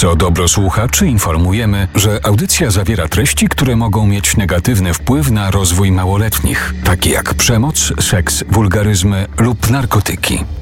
Co dobro słuchaczy informujemy, że audycja zawiera treści, które mogą mieć negatywny wpływ na rozwój małoletnich, takie jak przemoc, seks, wulgaryzmy lub narkotyki.